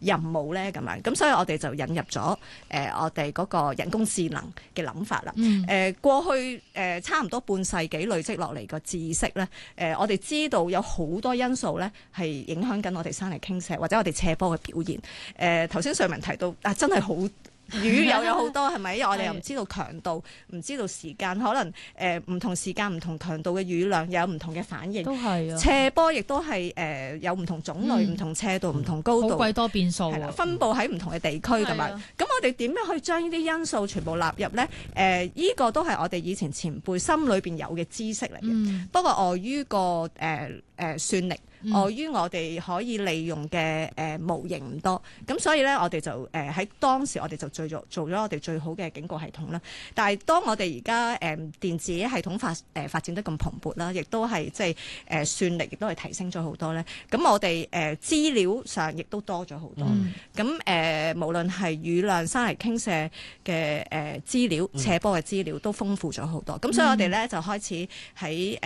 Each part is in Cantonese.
任務咧？咁樣咁，所以我哋就引入咗我哋嗰個人工智能嘅諗法啦。過去差唔多半世紀累積落嚟個知識咧，我哋知道有好多因素咧係影響緊我哋山泥傾瀉或者我哋斜坡嘅表現。頭先瑞文提到真係好。雨又有好多係咪？因為我哋又唔知道強度，唔知道時間，可能唔同時間、唔同強度嘅雨量又有唔同嘅反應。都係啊，斜坡亦都係有唔同種類、唔同斜度、唔同高度， 好鬼多變數啊！ 分佈喺唔同嘅地區㗎嘛。咁我哋點樣去將呢啲因素全部納入呢？呢個都係我哋以前前輩心裏邊有嘅知識嚟嘅。不過礙於個算力。礙於我哋可以利用嘅模型唔多，咁所以咧我哋就喺當時我哋就做咗我哋最好嘅警告系統啦。但係當我哋而家電子系統發展得咁蓬勃啦，亦都係即係算力亦都係提升咗好多咧。咁我哋資料上亦都多咗好多。咁無論係雨量、山泥傾瀉嘅資料、斜坡嘅資料都豐富咗好多。咁所以我哋咧就開始喺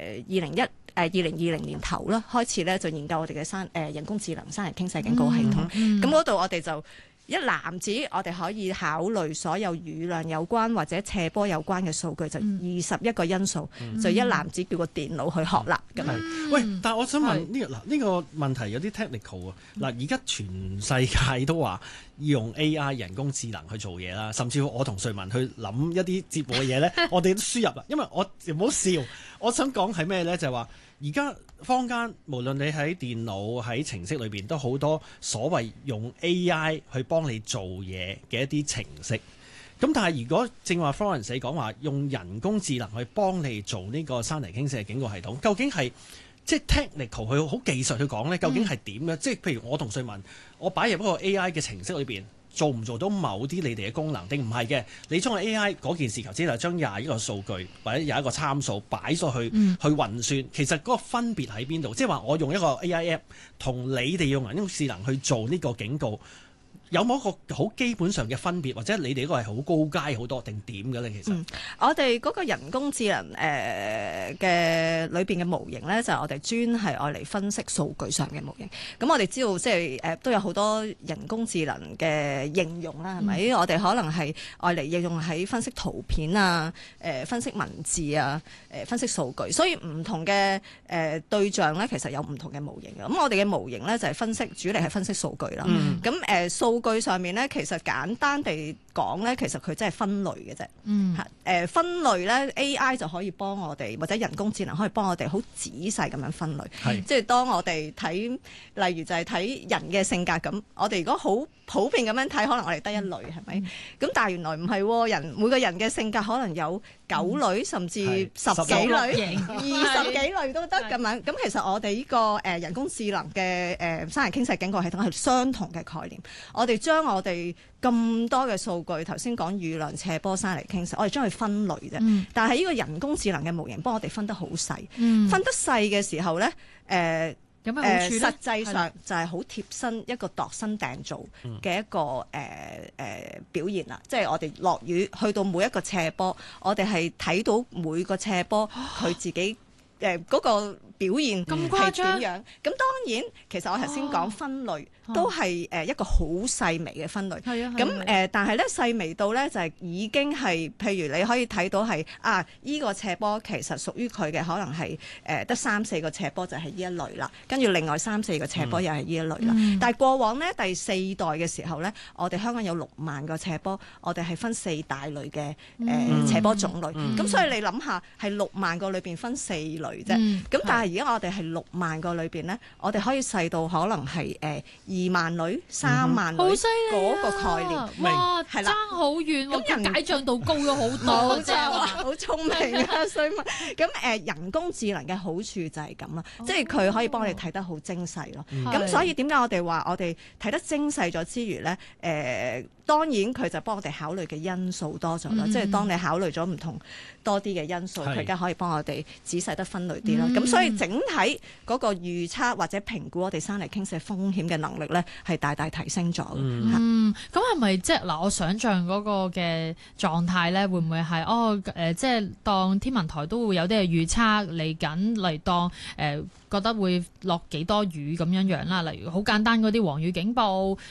2020年頭啦，開始咧就研究我哋嘅人工智能山泥傾瀉警告系統。咁嗰度我哋就一籃子，我哋可以考慮所有雨量有關或者斜坡有關嘅數據，就21個因素，就一籃子叫個電腦去學啦。咁樣。 喂，但係我想問呢個問題有啲 technical 啊。嗱，而家全世界都話要用 AI 人工智能去做嘢啦，甚至乎我同瑞文去諗一啲節目嘅嘢咧，我哋都輸入啦。因為我唔好笑，我想講係咩咧？就係話而家坊間無論你喺電腦喺程式裏邊都好多所謂用 AI 去幫你做嘢嘅一啲程式。咁但係如果正話 Florence 講話用人工智能去幫你做呢個山泥傾瀉警告系統，究竟係即係 technical 去好技術去講咧？究竟係點嘅？即係譬如我同瑞文，我擺入一個 AI 嘅程式裏邊。做唔做到某啲你哋嘅功能，定唔係嘅？你將個 AI 嗰件事頭先就將21個數據或者21個參數擺咗去去運算，其實嗰個分別喺邊度？即係話我用一個 AI app 同你哋用人工智能去做呢個警告，有冇一個好基本上嘅分別，或者你哋嗰個係好高階好多定點嘅咧？其實我哋嗰個人工智能嘅裏邊嘅模型咧，就係我哋專係愛嚟分析數據上嘅模型。咁我哋知道即係都有好多人工智能嘅應用啦，係咪？我哋可能係愛嚟應用喺分析圖片啊、分析文字啊、分析數據。所以唔同嘅對象咧，其實有唔同嘅模型嘅。咁我哋嘅模型咧就係主力係分析數據啦。咁數據上面咧，其實簡單地講咧，其實佢真係分類嘅啫。分類咧 AI 就可以幫我哋，或者人工智能可以幫我哋好仔細咁樣分類。即係當我哋睇，例如就係睇人嘅性格咁，我哋如果好普遍咁樣睇，可能我哋得一類，係咪？咁但係原來唔係喎，每個人嘅性格可能有9類，甚至10幾類、20幾類都得咁樣。咁其實我哋呢個人工智能嘅山泥傾瀉警告系統係相同嘅概念。我哋將我哋咁多嘅數據，頭先講雨量、斜坡、山泥傾瀉，我哋將佢分類啫。但係呢個人工智能嘅模型幫我哋分得好細。分得細嘅時候咧， 有咩好處咧？ 實際上就係好貼身一個度身訂造嘅一個表現啦。即係我哋落雨去到每一個斜坡，我哋係睇到每個斜坡佢自己嗰個表現係點樣。咁當然，其實我頭先講分類都係一個好細微嘅分類。咁但係咧細微到咧就係已經係，譬如你可以睇到係依個斜坡其實屬於佢嘅，可能係得3-4個斜坡就係呢一類啦。跟住另外3-4個斜坡又係呢一類啦。但係過往咧第4代嘅時候咧，我哋香港有6萬個斜坡，我哋係分4大類嘅斜坡種類。咁所以你諗下，係6萬個裏邊分4類啫。咁但係而家我哋係6萬個裏邊咧，我哋可以細到可能係2萬類、3萬類嗰個概念。 哇，係啦，爭好遠喎！咁解像度高咗好多， 真係好聰明啊！所以咁人工智能嘅好處就係咁啦，即係佢可以幫你睇得好精細咯。咁所以點解我哋話我哋睇得精細咗之餘咧？當然佢就幫我哋考慮嘅因素多咗啦。即係當你考慮咗唔同多啲嘅因素，佢而家可以幫我哋仔細得分類啲啦。咁所以整體嗰個預測或者評估我哋山泥傾瀉風險嘅能力咧，係大大提升咗。 咁係咪即係嗱？我想像嗰個嘅狀態咧，會唔會係即係當天文台都會有啲嘅預測嚟緊嚟當覺得會落幾多雨咁樣啦？例如好簡單嗰啲黃雨警報，